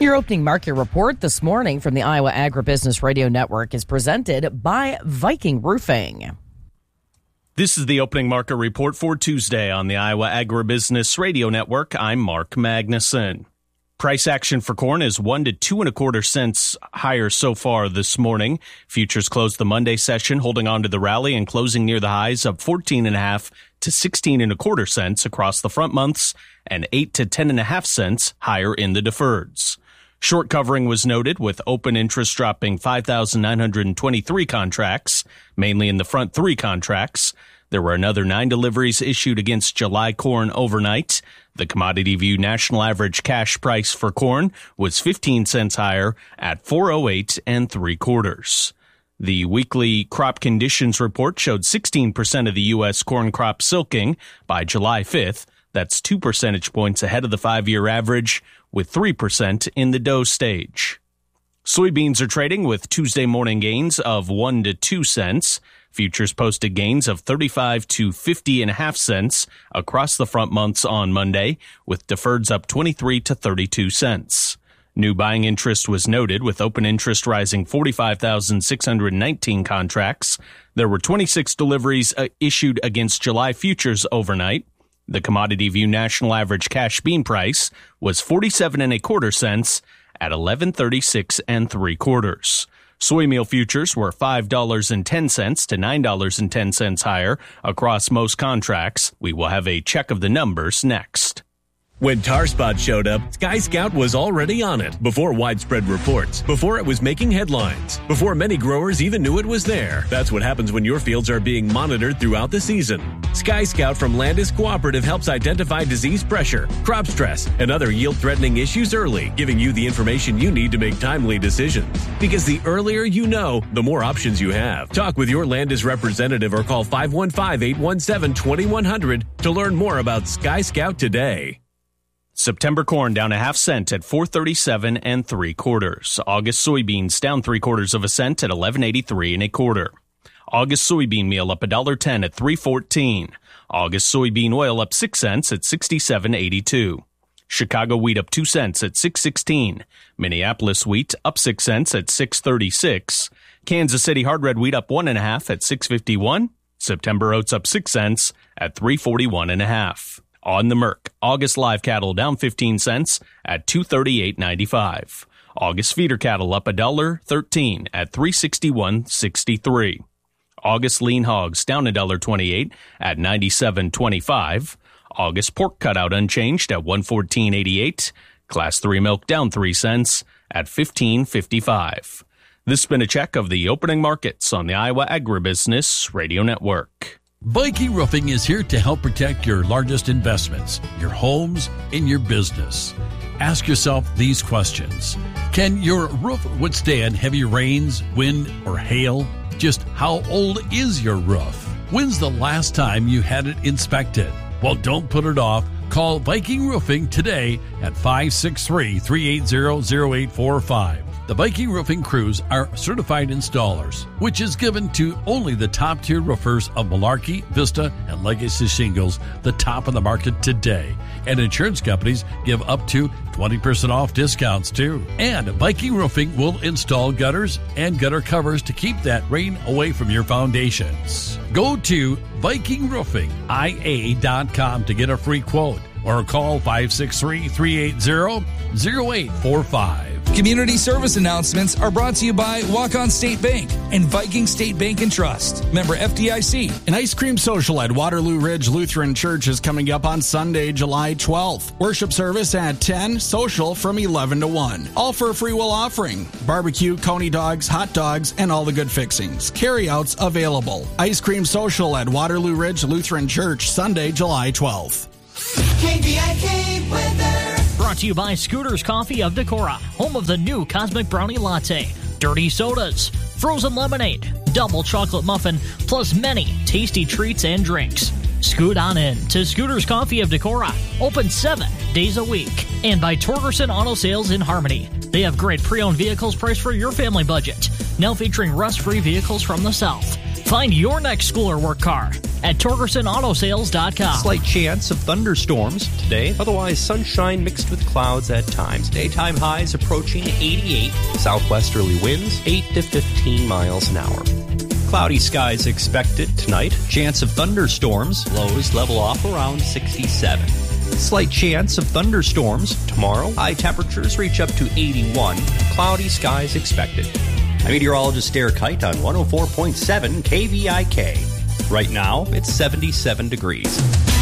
Your opening market report this morning from the Iowa Agribusiness Radio Network is presented by Viking Roofing. This is the opening market report for Tuesday on the Iowa Agribusiness Radio Network. I'm Mark Magnuson. Price action for corn is 1 to 2.25 cents higher so far this morning. Futures closed the Monday session, holding on to the rally and closing near the highs of 14.5 to 16.25 cents across the front months and 8 to 10.5 cents higher in the deferreds. Short covering was noted, with open interest dropping 5,923 contracts, mainly in the front three contracts. There were another 9 deliveries issued against July corn overnight. The Commodity View national average cash price for corn was 15 cents higher at $4.0875. The weekly crop conditions report showed 16% of the U.S. corn crop silking by July 5th. That's 2 percentage points ahead of the 5-year average, with 3% in the dough stage. Soybeans are trading with Tuesday morning gains of 1 to 2 cents. Futures posted gains of 35 to 50.5 cents across the front months on Monday, with deferreds up 23 to 32 cents. New buying interest was noted, with open interest rising 45,619 contracts. There were 26 deliveries issued against July futures overnight. The Commodity View national average cash bean price was 47.25 cents at 11.3675. Soy meal futures were $5.10 to $9.10 higher across most contracts. We will have a check of the numbers next. When Tar Spot showed up, Sky Scout was already on it before widespread reports, before it was making headlines, before many growers even knew it was there. That's what happens when your fields are being monitored throughout the season. Sky Scout from Landis Cooperative helps identify disease pressure, crop stress, and other yield-threatening issues early, giving you the information you need to make timely decisions. Because the earlier you know, the more options you have. Talk with your Landis representative or call 515-817-2100 to learn more about Sky Scout today. September corn down 0.5 cents at 4.37 3/4. August soybeans down 3/4 cent at 11.83 1/4. August soybean meal up $1.10 at 3.14. August soybean oil up 6 cents at 67.82. Chicago wheat up 2 cents at 6.16. Minneapolis wheat up 6 cents at 6.36. Kansas City hard red wheat up 1.5 at 6.51. September oats up 6 cents at 3.41 1/2. On the Merc, August live cattle down 15 cents at 238.95. August feeder cattle up $1.13 at 361.63. August lean hogs down $1.28 at 97.25. August pork cutout unchanged at 114.88. Class 3 milk down 3 cents at 15.55. This has been a check of the opening markets on the Iowa Agribusiness Radio Network. Viking Roofing is here to help protect your largest investments, your homes, and your business. Ask yourself these questions. Can your roof withstand heavy rains, wind, or hail? Just how old is your roof? When's the last time you had it inspected? Well, don't put it off. Call Viking Roofing today at 563-380-0845. The Viking Roofing crews are certified installers, which is given to only the top-tier roofers of Malarkey, Vista, and Legacy Shingles, the top of the market today. And insurance companies give up to 20% off discounts, too. And Viking Roofing will install gutters and gutter covers to keep that rain away from your foundations. Go to VikingRoofingIA.com to get a free quote or call 563-380-0845. Community service announcements are brought to you by Walk-On State Bank and Viking State Bank and Trust. Member FDIC. An ice cream social at Waterloo Ridge Lutheran Church is coming up on Sunday, July 12th. Worship service at 10, social from 11 to 1. All for a free will offering. Barbecue, coney dogs, hot dogs, and all the good fixings. Carryouts available. Ice cream social at Waterloo Ridge Lutheran Church, Sunday, July 12th. KVIK weather. Brought to you by Scooters Coffee of Decorah, home of the new Cosmic Brownie Latte, dirty sodas, frozen lemonade, double chocolate muffin, plus many tasty treats and drinks. Scoot on in to Scooters Coffee of Decorah, open 7 days a week. And by Torgerson Auto Sales in Harmony. They have great pre-owned vehicles priced for your family budget. Now featuring rust-free vehicles from the South. Find your next school or work car at TorgersonAutoSales.com. Slight chance of thunderstorms today. Otherwise, sunshine mixed with clouds at times. Daytime highs approaching 88. Southwesterly winds 8 to 15 miles an hour. Cloudy skies expected tonight. Chance of thunderstorms. Lows level off around 67. Slight chance of thunderstorms tomorrow. High temperatures reach up to 81. Cloudy skies expected. I'm meteorologist Derek Kite on 104.7 KVIK. Right now, it's 77 degrees.